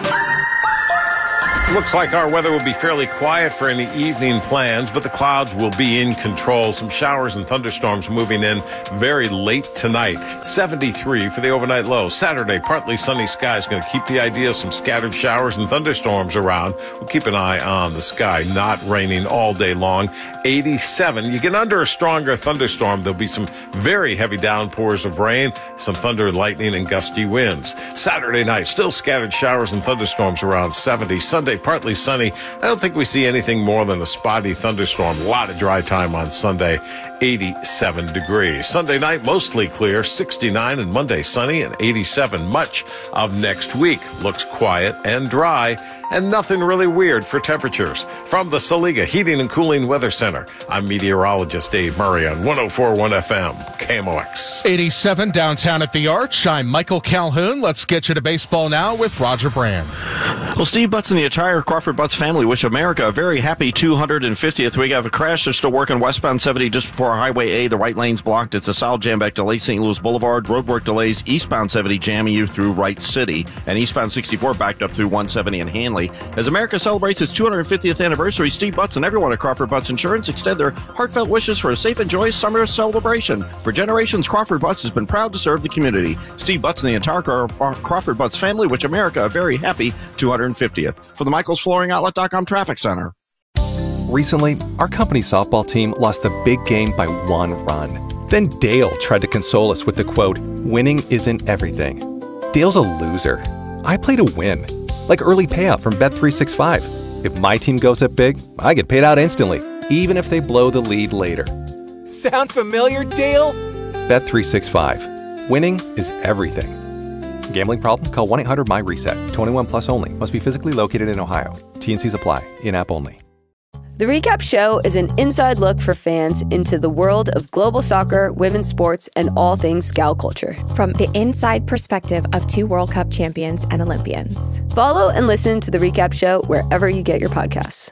Looks like our weather will be fairly quiet for any evening plans, but the clouds will be in control. Some showers and thunderstorms moving in very late tonight. seventy-three for the overnight low. Saturday, partly sunny skies. Going to keep the idea of some scattered showers and thunderstorms around. We'll keep an eye on the sky. Not raining all day long. eighty-seven. You get under a stronger thunderstorm, there'll be some very heavy downpours of rain, some thunder, lightning, and gusty winds. Saturday night, still scattered showers and thunderstorms around seventy. Sunday, partly sunny. I don't think we see anything more than a spotty thunderstorm. A lot of dry time on Sunday, eighty-seven degrees. Sunday night, mostly clear, sixty-nine, and Monday sunny and eighty-seven. Much of next week looks quiet and dry, and nothing really weird for temperatures. From the Saliga Heating and Cooling Weather Center, I'm meteorologist Dave Murray on one oh four point one F M, K M O X. eighty-seven downtown at the Arch. I'm Michael Calhoun. Let's get you to baseball now with Roger Brand. Well, Steve Butts and the entire Crawford Butts family wish America a very happy two hundred fiftieth. We have a crash. They're still working westbound seventy just before Highway A. The right lane's blocked. It's a solid jam back to Lake Saint Louis Boulevard. Roadwork delays eastbound seventy jamming you through Wright City. And eastbound sixty-four backed up through one seventy in Hanley. As America celebrates its two hundred fiftieth anniversary, Steve Butts and everyone at Crawford Butts Insurance extend their heartfelt wishes for a safe and joyous summer celebration. For generations, Crawford Butts has been proud to serve the community. Steve Butts and the entire Crawford Butts family wish America a very happy two hundred fiftieth. For the Michaels Flooring Outlet dot com Traffic Center. Recently, our company's softball team lost a big game by one run. Then Dale tried to console us with the quote, "Winning isn't everything." Dale's a loser. I play to win. Like early payout from Bet three sixty-five. If my team goes up big, I get paid out instantly, even if they blow the lead later. Sound familiar, Dale? Bet three sixty-five. Winning is everything. Gambling problem? Call one eight hundred M Y reset. twenty-one plus only. Must be physically located in Ohio. T N Cs apply. In-app only. The Recap Show is an inside look for fans into the world of global soccer, women's sports, and all things Scout culture. From the inside perspective of two World Cup champions and Olympians. Follow and listen to The Recap Show wherever you get your podcasts.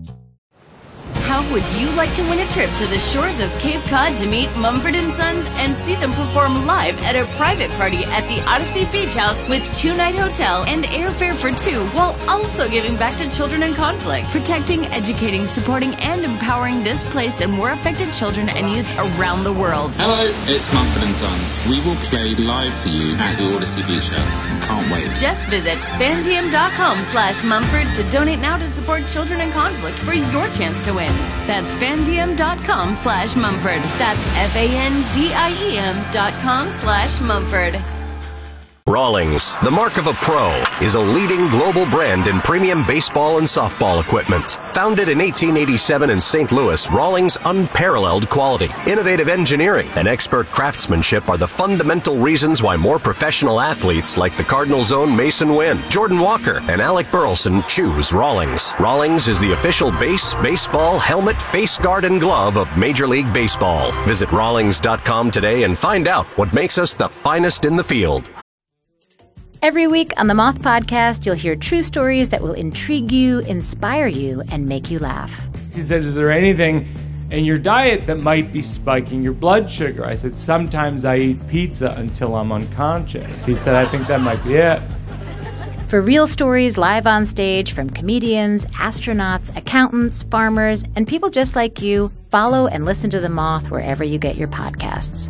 How would you like to win a trip to the shores of Cape Cod to meet Mumford and Sons and see them perform live at a private party at the Odyssey Beach House with two-night hotel and airfare for two, while also giving back to children in conflict, protecting, educating, supporting, and empowering displaced and war affected children and youth around the world? Hello, it's Mumford and Sons. We will play live for you at the Odyssey Beach House. Can't wait. Just visit fandiem.com slash Mumford to donate now to support children in conflict for your chance to win. That's fandiem.com slash Mumford. That's F-A-N-D-I-E-M dot com slash Mumford. Rawlings, the mark of a pro, is a leading global brand in premium baseball and softball equipment. Founded in eighteen eighty-seven in Saint Louis, Rawlings' unparalleled quality, innovative engineering, and expert craftsmanship are the fundamental reasons why more professional athletes like the Cardinals' own Mason Wynn, Jordan Walker, and Alec Burleson choose Rawlings. Rawlings is the official base, baseball, helmet, face guard, and glove of Major League Baseball. Visit Rawlings dot com today and find out what makes us the finest in the field. Every week on the Moth Podcast, you'll hear true stories that will intrigue you, inspire you, and make you laugh. He said, is there anything in your diet that might be spiking your blood sugar? I said, sometimes I eat pizza until I'm unconscious. He said, I think that might be it. For real stories live on stage from comedians, astronauts, accountants, farmers, and people just like you, follow and listen to The Moth wherever you get your podcasts.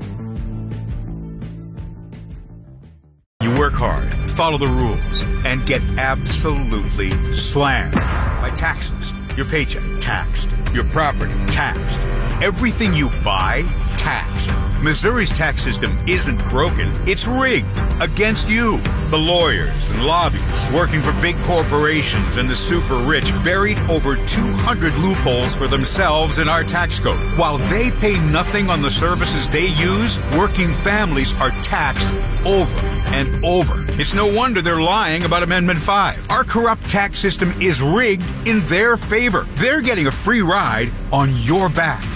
You work hard, follow the rules, and get absolutely slammed by taxes. Your paycheck, taxed. Your property, taxed. Everything you buy, taxed. Missouri's tax system isn't broken, it's rigged against you. The lawyers and lobbyists working for big corporations and the super rich buried over two hundred loopholes for themselves in our tax code. While they pay nothing on the services they use, working families are taxed over and over. It's no wonder they're lying about Amendment five. Our corrupt tax system is rigged in their favor. They're getting a free ride on your back.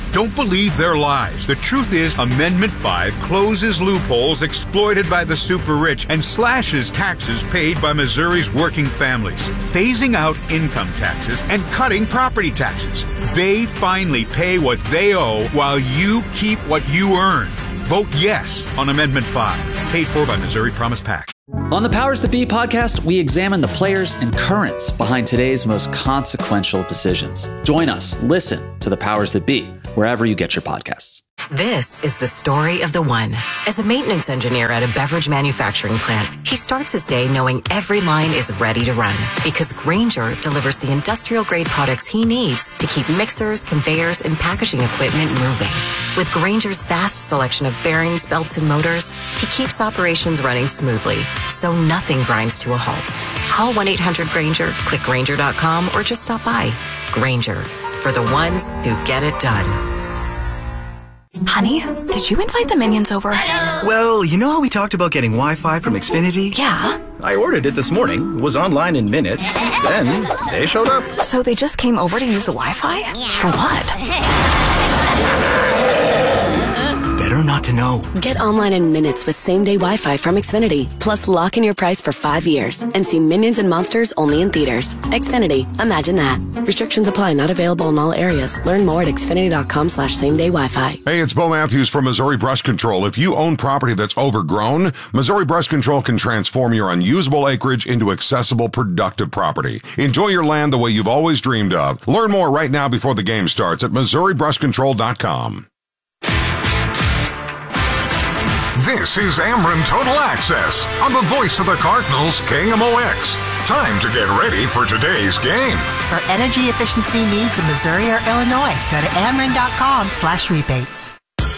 Don't believe their lies. The truth is, Amendment five closes loopholes exploited by the super rich and slashes taxes paid by Missouri's working families, phasing out income taxes and cutting property taxes. They finally pay what they owe while you keep what you earn. Vote yes on Amendment five, paid for by Missouri Promise PAC. On the Powers That Be podcast, we examine the players and currents behind today's most consequential decisions. Join us. Listen to the Powers That Be wherever you get your podcasts. This is the story of the one. As a maintenance engineer at a beverage manufacturing plant, he starts his day knowing every line is ready to run because Grainger delivers the industrial-grade products he needs to keep mixers, conveyors, and packaging equipment moving. With Grainger's vast selection of bearings, belts, and motors, he keeps operations running smoothly, so nothing grinds to a halt. Call one eight hundred Grainger, click Grainger dot com, or just stop by. Grainger, for the ones who get it done. Honey, did you invite the minions over? Well, you know how we talked about getting Wi-Fi from Xfinity? Yeah. I ordered it this morning, was online in minutes, then they showed up. So they just came over to use the Wi-Fi? For what? Better not to know. Get online in minutes with same-day Wi-Fi from Xfinity. Plus, lock in your price for five years and see Minions and Monsters only in theaters. Xfinity. Imagine that. Restrictions apply. Not available in all areas. Learn more at xfinity.com slash same-day Wi-Fi. Hey, it's Bo Matthews from Missouri Brush Control. If you own property that's overgrown, Missouri Brush Control can transform your unusable acreage into accessible, productive property. Enjoy your land the way you've always dreamed of. Learn more right now before the game starts at missouri brush control dot com. This is Ameren Total Access on the voice of the Cardinals, K M O X. Time to get ready for today's game. For energy efficiency needs in Missouri or Illinois, go to ameren.com slash rebates.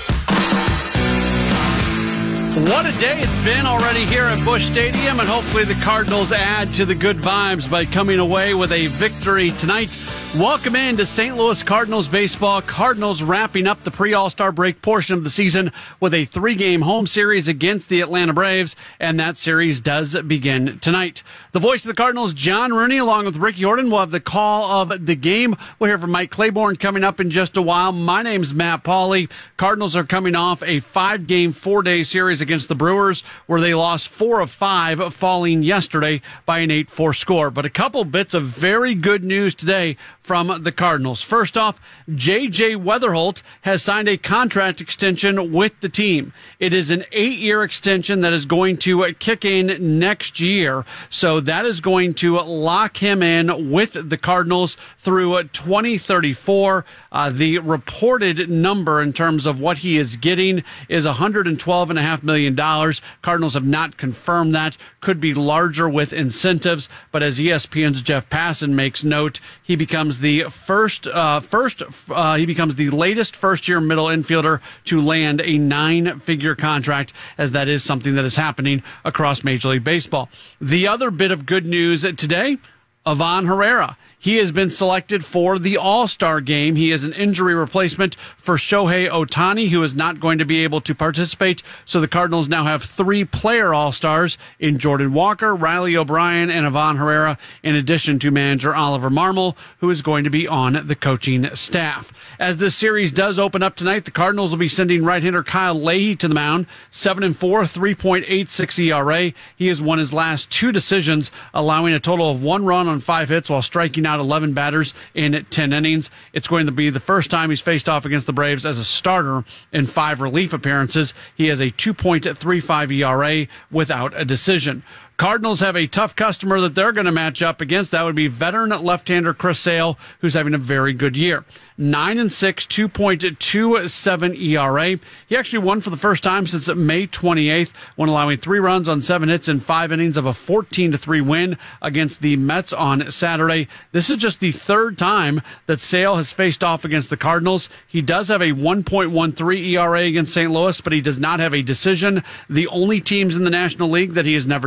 What a day it's been already here at Busch Stadium, and hopefully the Cardinals add to the good vibes by coming away with a victory tonight. Welcome in to Saint Louis Cardinals baseball. Cardinals wrapping up the pre-All-Star break portion of the season with a three-game home series against the Atlanta Braves, and that series does begin tonight. The voice of the Cardinals, John Rooney, along with Ricky Horton, will have the call of the game. We'll hear from Mike Claiborne coming up in just a while. My name's Matt Pauley. Cardinals are coming off a five-game, four-day series against the Brewers, where they lost four of five, falling yesterday by an eight four score. But a couple bits of very good news today from the Cardinals. First off, J J Weatherholt has signed a contract extension with the team. It is an eight-year extension that is going to kick in next year. So that is going to lock him in with the Cardinals through twenty thirty-four. Uh, the reported number in terms of what he is getting is one hundred twelve point five million dollars. Cardinals have not confirmed that. Could be larger with incentives, but as E S P N's Jeff Passan makes note, he becomes the first, uh, first, uh, he becomes the latest first-year middle infielder to land a nine-figure contract, as that is something that is happening across Major League Baseball. The other bit of good news today, Ivan Herrera. He has been selected for the All-Star game. He is an injury replacement for Shohei Ohtani, who is not going to be able to participate. So the Cardinals now have three player All-Stars in Jordan Walker, Riley O'Brien, and Ivan Herrera, in addition to manager Oliver Marmol, who is going to be on the coaching staff. As this series does open up tonight, the Cardinals will be sending right-hander Kyle Leahy to the mound, seven and four, three point eight six E R A. He has won his last two decisions, allowing a total of one run on five hits while striking out eleven batters in ten innings. It's going to be the first time he's faced off against the Braves as a starter in five relief appearances. He has a two point three five E R A without a decision. Cardinals have a tough customer that they're going to match up against. That would be veteran left-hander Chris Sale, who's having a very good year. Nine and six, two point two seven E R A. He actually won for the first time since May twenty-eighth, when allowing three runs on seven hits in five innings of a fourteen to three win against the Mets on Saturday. This is just the third time that Sale has faced off against the Cardinals. He does have a one point one three E R A against Saint Louis, but he does not have a decision. The only teams in the National League that he has never defeated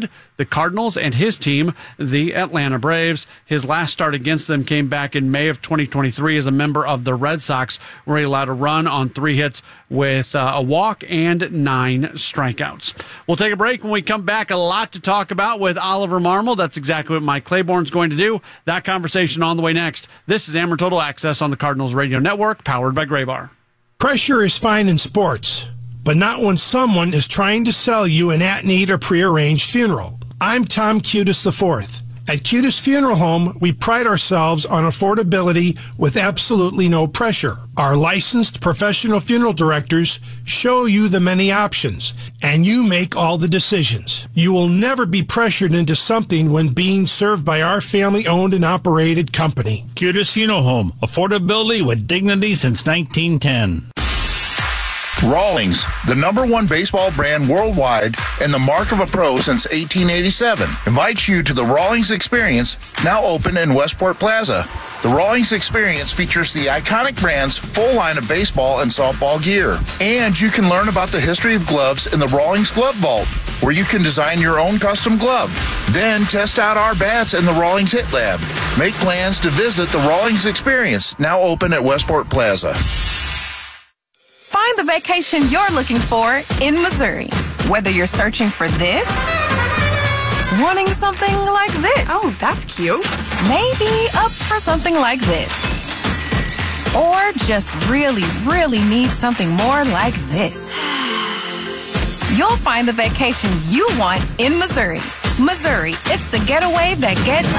visited the Cardinals and his team, the Atlanta Braves. His last start against them came back in May of twenty twenty-three as a member of the Red Sox, where he allowed a run on three hits with uh, a walk and nine strikeouts. We'll take a break. When we come back, a lot to talk about with Oliver Marmol. That's exactly what Mike Claiborne's going to do. That conversation on the way next. This is Ameren Total Access on the Cardinals Radio Network, powered by Graybar. Pressure is fine in sports, but not when someone is trying to sell you an at-need or prearranged funeral. I'm Tom Cutis the fourth. At Cutis Funeral Home, we pride ourselves on affordability with absolutely no pressure. Our licensed professional funeral directors show you the many options, and you make all the decisions. You will never be pressured into something when being served by our family-owned and operated company. Cutis Funeral Home, affordability with dignity since nineteen ten. Rawlings, the number one baseball brand worldwide and the mark of a pro since eighteen eighty-seven, invites you to the Rawlings Experience, now open in Westport Plaza. The Rawlings Experience features the iconic brand's full line of baseball and softball gear. And you can learn about the history of gloves in the Rawlings Glove Vault, where you can design your own custom glove. Then test out our bats in the Rawlings Hit Lab. Make plans to visit the Rawlings Experience, now open at Westport Plaza. Find the vacation you're looking for in Missouri. Whether you're searching for this, wanting something like this. Oh, that's cute. Maybe up for something like this. Or just really, really need something more like this. You'll find the vacation you want in Missouri. Missouri, it's the getaway that gets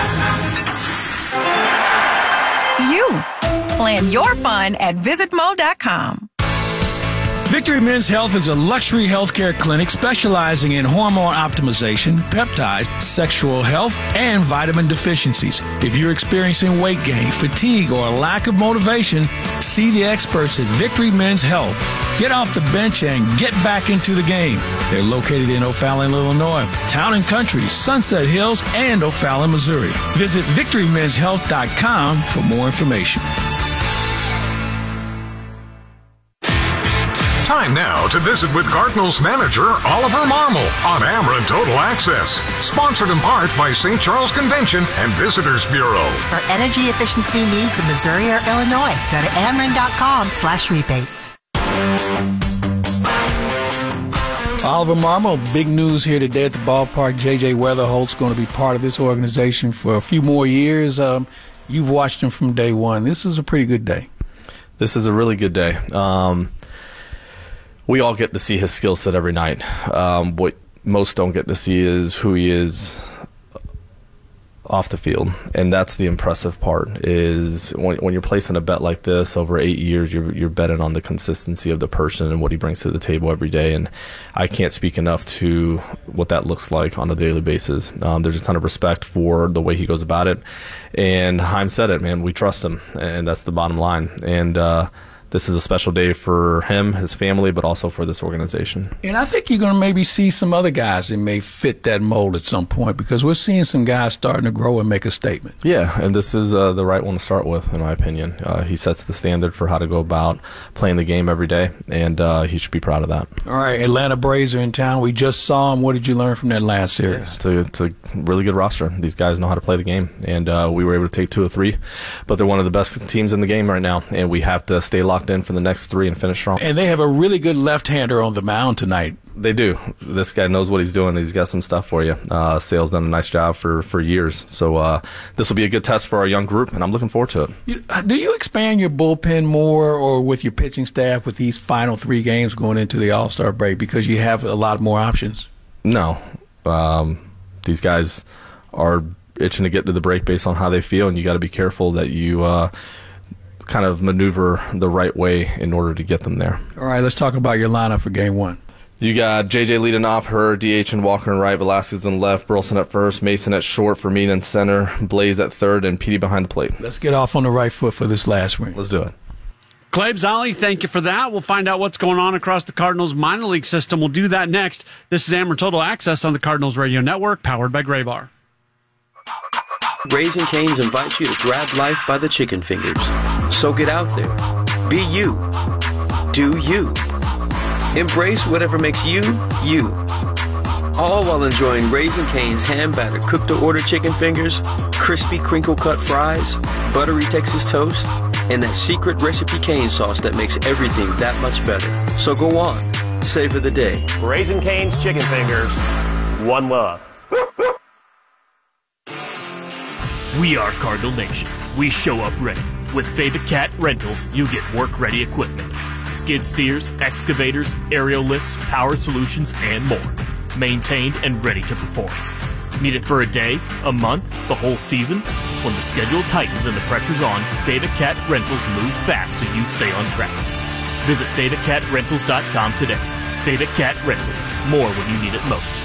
you. Plan your fun at visit mo dot com. Victory Men's Health is a luxury healthcare clinic specializing in hormone optimization, peptides, sexual health, and vitamin deficiencies. If you're experiencing weight gain, fatigue, or a lack of motivation, see the experts at Victory Men's Health. Get off the bench and get back into the game. They're located in O'Fallon, Illinois, Town and Country, Sunset Hills, and O'Fallon, Missouri. Visit victory men's health dot com for more information. Time now to visit with Cardinals manager Oliver Marmol on Ameren Total Access. Sponsored in part by Saint Charles Convention and Visitors Bureau. For energy efficiency needs in Missouri or Illinois, go to ameren dot com slash rebates. Oliver Marmol, big news here today at the ballpark. J J Weatherholt's going to be part of this organization for a few more years. Um, you've watched him from day one. This is a pretty good day. This is a really good day. Um, we all get to see his skill set every night. Um, what most don't get to see is who he is off the field, and that's the impressive part. Is when, when you're placing a bet like this over eight years, you're you're betting on the consistency of the person and what he brings to the table every day. And I can't speak enough to what that looks like on a daily basis. Um, there's a ton of respect for the way he goes about it, and Heim said it, man. We trust him, and that's the bottom line. And uh, this is a special day for him, his family, but also for this organization. And I think you're going to maybe see some other guys that may fit that mold at some point, because we're seeing some guys starting to grow and make a statement. Yeah, and this is uh, the right one to start with, in my opinion. Uh, he sets the standard for how to go about playing the game every day, and uh, he should be proud of that. All right, Atlanta Braves are in town. We just saw them. What did you learn from that last series? Yeah, it's, a, it's a really good roster. These guys know how to play the game, and uh, we were able to take two or three, but they're one of the best teams in the game right now, and we have to stay locked in for the next three and finish strong. And they have a really good left-hander on the mound tonight. They do. This guy knows what he's doing. He's got some stuff for you. Uh, Sale's done a nice job for, for years. So uh, this will be a good test for our young group, and I'm looking forward to it. You, do you expand your bullpen more or with your pitching staff with these final three games going into the All-Star break because you have a lot more options? No. Um, these guys are itching to get to the break based on how they feel, and you got to be careful that you uh, – kind of maneuver the right way in order to get them there. All right, let's talk about your lineup for game one. You got J J leading off, her, D H and Walker in right, Velasquez in left, Burleson at first, Mason at short, Fermin in center, Blaze at third, and Petey behind the plate. Let's get off on the right foot for this last ring. Let's do it. Clabe Zolli, thank you for that. We'll find out what's going on across the Cardinals minor league system. We'll do that next. This is Ameren Total Access on the Cardinals Radio Network, powered by Graybar. Raising Cane's invites you to grab life by the chicken fingers. So get out there. Be you. Do you. Embrace whatever makes you, you. All while enjoying Raising Cane's hand-battered cooked-to-order chicken fingers, crispy crinkle-cut fries, buttery Texas toast, and that secret recipe cane sauce that makes everything that much better. So go on, savor the day. Raising Cane's chicken fingers, one love. We are Cardinal Nation. We show up ready. With Theta Cat Rentals, you get work-ready equipment. Skid steers, excavators, aerial lifts, power solutions, and more. Maintained and ready to perform. Need it for a day, a month, the whole season? When the schedule tightens and the pressure's on, Theta Cat Rentals moves fast so you stay on track. Visit theta cat rentals dot com today. Theta Cat Rentals. More when you need it most.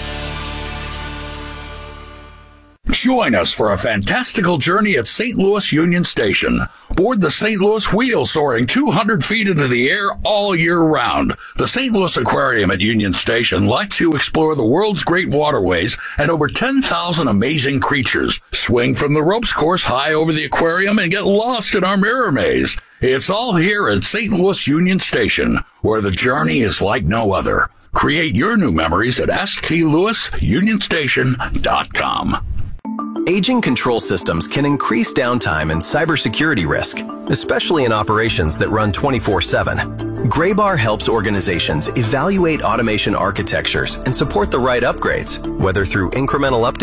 Join us for a fantastical journey at Saint Louis Union Station. Board the Saint Louis Wheel, soaring two hundred feet into the air all year round. The Saint Louis Aquarium at Union Station lets you explore the world's great waterways and over ten thousand amazing creatures. Swing from the ropes course high over the aquarium and get lost in our mirror maze. It's all here at Saint Louis Union Station, where the journey is like no other. Create your new memories at s t louis union station dot com. Aging control systems can increase downtime and cybersecurity risk, especially in operations that run twenty-four seven. Graybar helps organizations evaluate automation architectures and support the right upgrades, whether through incremental updates